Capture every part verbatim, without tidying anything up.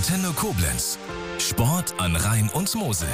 Antenne Koblenz. Sport an Rhein und Mosel.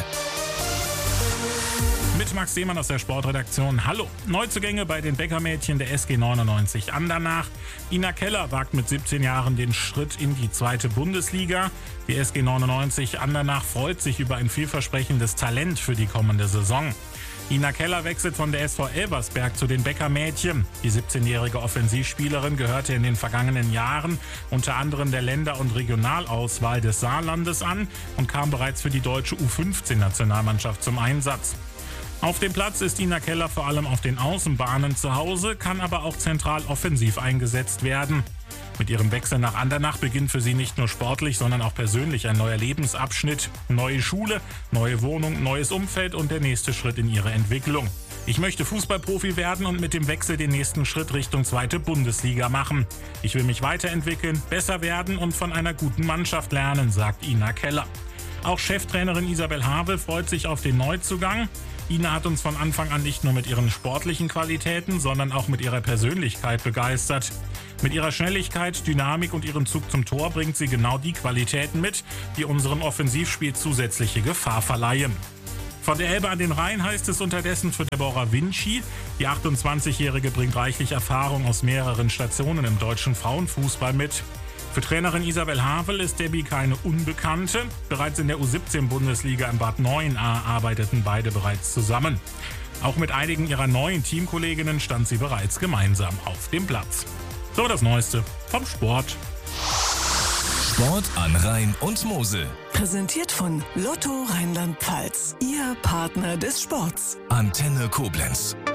Mit Max Seemann aus der Sportredaktion. Hallo. Neuzugänge bei den Bäckermädchen der S G neunundneunzig Andernach. Ina Keller wagt mit siebzehn Jahren den Schritt in die zweite Bundesliga. Die S G neunundneunzig Andernach freut sich über ein vielversprechendes Talent für die kommende Saison. Ina Keller wechselt von der S V Elversberg zu den Bäckermädchen. Die siebzehnjährige Offensivspielerin gehörte in den vergangenen Jahren unter anderem der Länder- und Regionalauswahl des Saarlandes an und kam bereits für die deutsche U fünfzehn Nationalmannschaft zum Einsatz. Auf dem Platz ist Ina Keller vor allem auf den Außenbahnen zu Hause, kann aber auch zentral offensiv eingesetzt werden. Mit ihrem Wechsel nach Andernach beginnt für sie nicht nur sportlich, sondern auch persönlich ein neuer Lebensabschnitt. Neue Schule, neue Wohnung, neues Umfeld und der nächste Schritt in ihre Entwicklung. Ich möchte Fußballprofi werden und mit dem Wechsel den nächsten Schritt Richtung zweite Bundesliga machen. Ich will mich weiterentwickeln, besser werden und von einer guten Mannschaft lernen, sagt Ina Keller. Auch Cheftrainerin Isabel Havel freut sich auf den Neuzugang. Ina hat uns von Anfang an nicht nur mit ihren sportlichen Qualitäten, sondern auch mit ihrer Persönlichkeit begeistert. Mit ihrer Schnelligkeit, Dynamik und ihrem Zug zum Tor bringt sie genau die Qualitäten mit, die unserem Offensivspiel zusätzliche Gefahr verleihen. Von der Elbe an den Rhein heißt es unterdessen für Deborah Vinci. Die achtundzwanzigjährige bringt reichlich Erfahrung aus mehreren Stationen im deutschen Frauenfußball mit. Für Trainerin Isabel Havel ist Debbie keine Unbekannte. Bereits in der U siebzehn Bundesliga in Bad Neuenahr arbeiteten beide bereits zusammen. Auch mit einigen ihrer neuen Teamkolleginnen stand sie bereits gemeinsam auf dem Platz. So das Neueste vom Sport. Sport an Rhein und Mosel. Präsentiert von Lotto Rheinland-Pfalz. Ihr Partner des Sports. Antenne Koblenz.